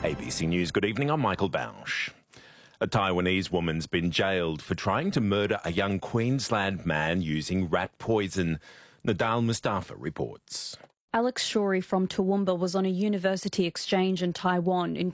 ABC News, good evening, I'm Michael Bausch. A Taiwanese woman's been jailed for trying to murder a young Queensland man using rat poison. Nadal Mustafa reports. Alex Shorey from Toowoomba was on a university exchange in Taiwan in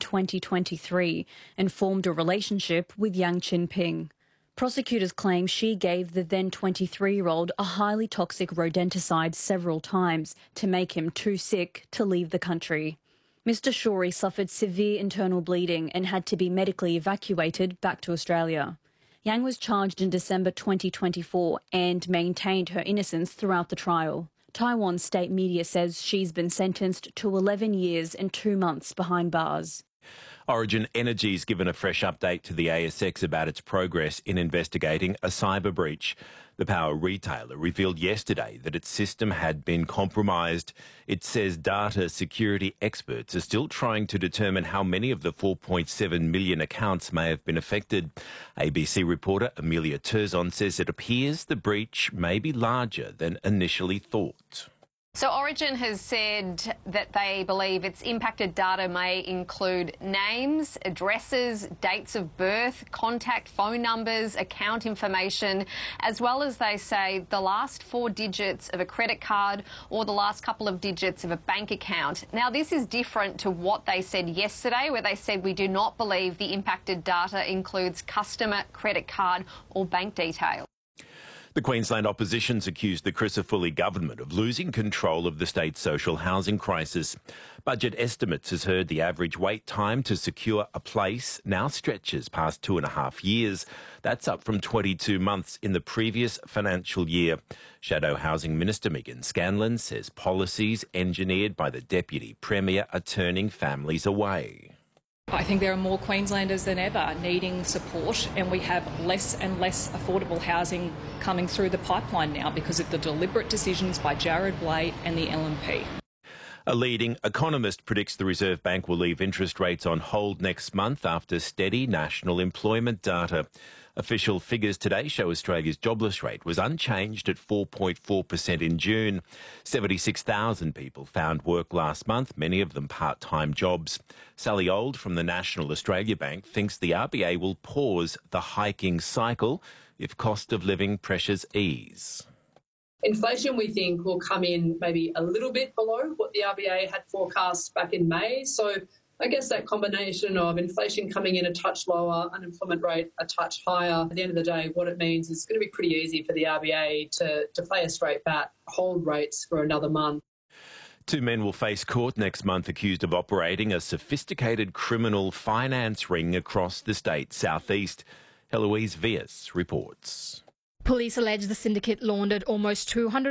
2023 and formed a relationship with Yang Chinping. Prosecutors claim she gave the then 23-year-old a highly toxic rodenticide several times to make him too sick to leave the country. Mr. Shorey suffered severe internal bleeding and had to be medically evacuated back to Australia. Yang was charged in December 2024 and maintained her innocence throughout the trial. Taiwan state media says she's been sentenced to 11 years and 2 months behind bars. Origin Energy's given a fresh update to the ASX about its progress in investigating a cyber breach. The power retailer revealed yesterday that its system had been compromised. It says data security experts are still trying to determine how many of the 4.7 million accounts may have been affected. ABC reporter Amelia Turzon says it appears the breach may be larger than initially thought. So Origin has said that they believe its impacted data may include names, addresses, dates of birth, contact phone numbers, account information, as well as, they say, the last 4 digits of a credit card or the last couple of digits of a bank account. Now, this is different to what they said yesterday, where they said we do not believe the impacted data includes customer, credit card or bank details. The Queensland opposition's accused the Crisafulli government of losing control of the state's social housing crisis. Budget estimates has heard the average wait time to secure a place now stretches past 2.5 years. That's up from 22 months in the previous financial year. Shadow Housing Minister Megan Scanlon says policies engineered by the Deputy Premier are turning families away. I think there are more Queenslanders than ever needing support, and we have less and less affordable housing coming through the pipeline now because of the deliberate decisions by Jared Blade and the LNP. A leading economist predicts the Reserve Bank will leave interest rates on hold next month after steady national employment data. Official figures today show Australia's jobless rate was unchanged at 4.4% in June. 76,000 people found work last month, many of them part-time jobs. Sally Old from the National Australia Bank thinks the RBA will pause the hiking cycle if cost of living pressures ease. Inflation, we think, will come in maybe a little bit below what the RBA had forecast back in May. So I guess that combination of inflation coming in a touch lower, unemployment rate a touch higher, at the end of the day, what it means is it's going to be pretty easy for the RBA to play a straight bat, hold rates for another month. 2 men will face court next month accused of operating a sophisticated criminal finance ring across the state's southeast. Heloise Vias reports. Police allege the syndicate laundered almost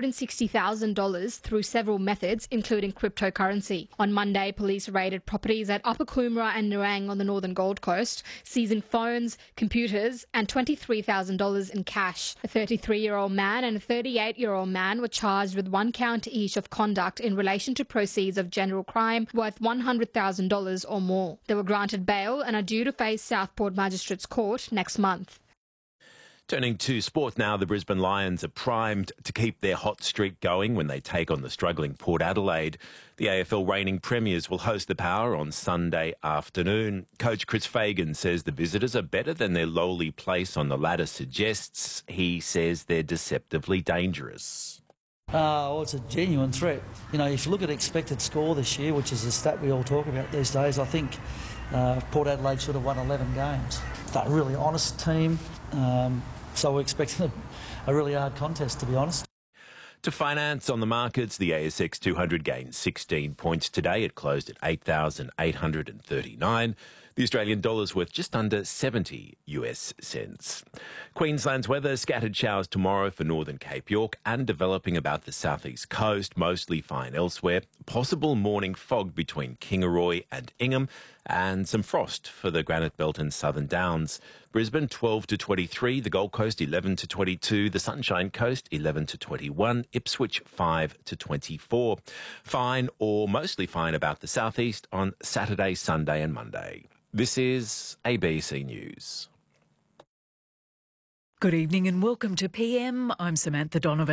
$260,000 through several methods, including cryptocurrency. On Monday, police raided properties at Upper Coomera and Nerang on the northern Gold Coast, seizing phones, computers and $23,000 in cash. A 33-year-old man and a 38-year-old man were charged with 1 count each of conduct in relation to proceeds of general crime worth $100,000 or more. They were granted bail and are due to face Southport Magistrates Court next month. Turning to sport now, the Brisbane Lions are primed to keep their hot streak going when they take on the struggling Port Adelaide. The AFL reigning premiers will host the Power on Sunday afternoon. Coach Chris Fagan says the visitors are better than their lowly place on the ladder suggests. He says they're deceptively dangerous. It's a genuine threat. You know, if you look at expected score this year, which is a stat we all talk about these days, I think Port Adelaide should have won 11 games. They're a really honest team. So we're expecting a really hard contest, to be honest. To finance on the markets, the ASX 200 gained 16 points today. It closed at 8,839. The Australian dollar's worth just under 70 US cents. Queensland's weather, scattered showers tomorrow for northern Cape York and developing about the southeast coast, mostly fine elsewhere. Possible morning fog between Kingaroy and Ingham and some frost for the Granite Belt and Southern Downs. Brisbane 12 to 23, the Gold Coast 11 to 22, the Sunshine Coast 11 to 21, Ipswich 5 to 24. Fine or mostly fine about the southeast on Saturday, Sunday and Monday. This is ABC News. Good evening and welcome to PM. I'm Samantha Donovan.